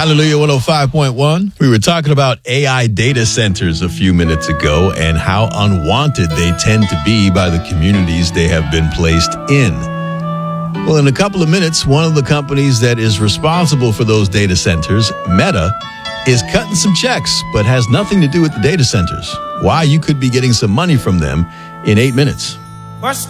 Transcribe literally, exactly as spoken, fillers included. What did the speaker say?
Hallelujah one oh five point one. We were talking about A I data centers a few minutes ago and how unwanted they tend to be by the communities they have been placed in. Well, in a couple of minutes, one of the companies that is responsible for those data centers, Meta, is cutting some checks, but has nothing to do with the data centers. Why? You could be getting some money from them in eight minutes. What's